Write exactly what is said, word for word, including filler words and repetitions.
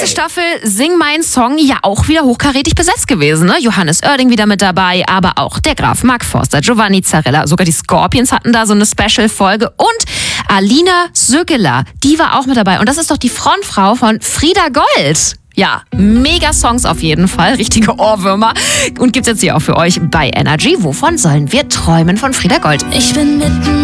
Zweite Staffel Sing mein Song, ja auch wieder hochkarätig besetzt gewesen. Ne? Johannes Oerding wieder mit dabei, aber auch der Graf Mark Forster, Giovanni Zarella, sogar die Scorpions hatten da so eine Special-Folge und Alina Sögeler, die war auch mit dabei. Und das ist doch die Frontfrau von Frieda Gold. Ja, mega Songs auf jeden Fall, richtige Ohrwürmer. Und gibt's jetzt hier auch für euch bei Energy. Wovon sollen wir träumen von Frieda Gold? Ich bin mitten